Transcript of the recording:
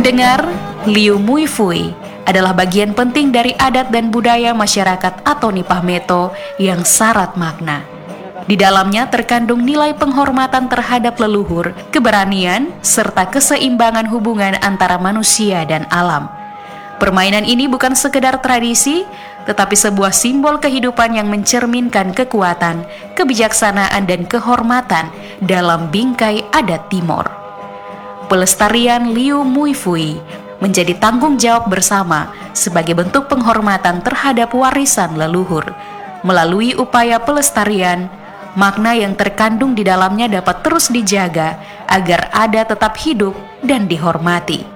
Pendengar, Liu Mui Fui adalah bagian penting dari adat dan budaya masyarakat atau Nipah Meto yang syarat makna. Di dalamnya terkandung nilai penghormatan terhadap leluhur, keberanian, serta keseimbangan hubungan antara manusia dan alam. Permainan ini bukan sekedar tradisi, tetapi sebuah simbol kehidupan yang mencerminkan kekuatan, kebijaksanaan, dan kehormatan dalam bingkai adat Timor. Pelestarian Liu Mui Fui menjadi tanggung jawab bersama sebagai bentuk penghormatan terhadap warisan leluhur. Melalui upaya pelestarian, makna yang terkandung di dalamnya dapat terus dijaga agar adat tetap hidup dan dihormati.